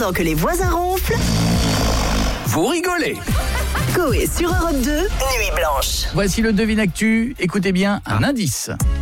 Pendant que les voisins ronflent, Vous rigolez. Coé sur Europe 2, Nuit Blanche. Voici le Devine Actu. Écoutez bien, un indice.